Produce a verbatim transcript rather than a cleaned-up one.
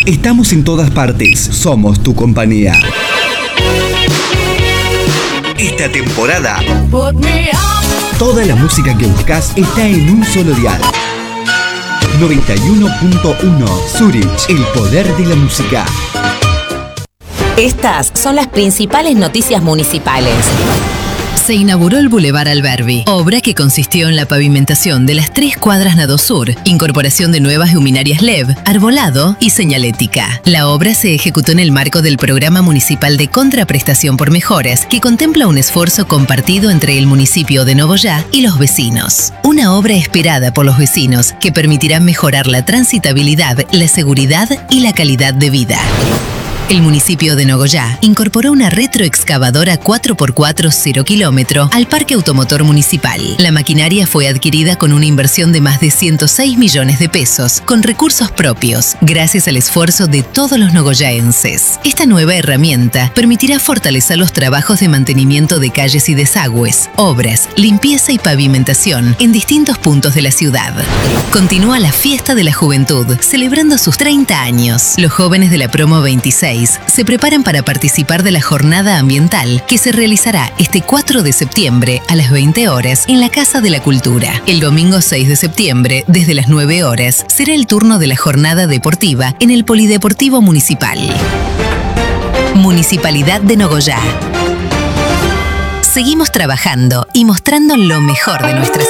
Estamos en todas partes. Somos tu compañía. Esta temporada, toda la música que buscas está en un solo dial. noventa y uno punto uno Zurich, el poder de la música. Estas son las principales noticias municipales. Se inauguró el Boulevard Alberbi, obra que consistió en la pavimentación de las tres cuadras Nado Sur, incorporación de nuevas luminarias L E D, arbolado y señalética. La obra se ejecutó en el marco del Programa Municipal de Contraprestación por Mejoras, que contempla un esfuerzo compartido entre el municipio de Nogoyá y los vecinos. Una obra esperada por los vecinos que permitirá mejorar la transitabilidad, la seguridad y la calidad de vida. El municipio de Nogoyá incorporó una retroexcavadora cuatro por cuatro cero kilómetro al Parque Automotor Municipal. La maquinaria fue adquirida con una inversión de más de ciento seis millones de pesos, con recursos propios, gracias al esfuerzo de todos los nogoyaenses. Esta nueva herramienta permitirá fortalecer los trabajos de mantenimiento de calles y desagües, obras, limpieza y pavimentación en distintos puntos de la ciudad. Continúa la Fiesta de la Juventud, celebrando sus treinta años. Los jóvenes de la Promo veintiséis se preparan para participar de la jornada ambiental que se realizará este cuatro de septiembre a las veinte horas en la Casa de la Cultura. El domingo seis de septiembre, desde las nueve horas, será el turno de la jornada deportiva en el Polideportivo Municipal. Municipalidad de Nogoyá. Seguimos trabajando y mostrando lo mejor de nuestra